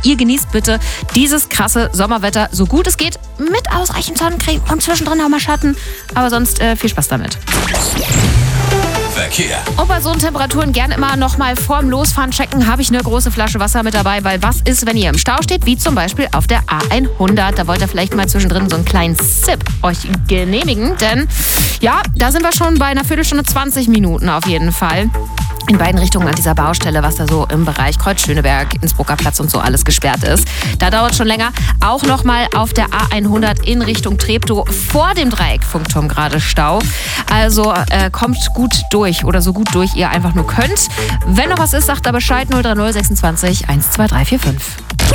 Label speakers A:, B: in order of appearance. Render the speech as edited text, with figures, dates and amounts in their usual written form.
A: ihr genießt bitte dieses krasse Sommerwetter so gut es geht, mit ausreichend Sonnencreme und zwischendrin auch mal Schatten. Aber sonst viel Spaß damit.
B: Verkehr.
A: Und bei so Temperaturen gerne immer noch mal vorm Losfahren checken, habe ich eine große Flasche Wasser mit dabei, weil was ist, wenn ihr im Stau steht, wie zum Beispiel auf der A100. Da wollt ihr vielleicht mal zwischendrin so einen kleinen Sip euch genehmigen, denn ja, da sind wir schon bei einer Viertelstunde, 20 Minuten auf jeden Fall. In beiden Richtungen an dieser Baustelle, was da so im Bereich Kreuz-Schöneberg, Innsbrucker Platz und so alles gesperrt ist. Da dauert es schon länger. Auch nochmal auf der A100 in Richtung Treptow vor dem Dreieck-Funkturm gerade Stau. Also kommt gut durch oder so gut durch ihr einfach nur könnt. Wenn noch was ist, sagt da Bescheid 030 26 12345.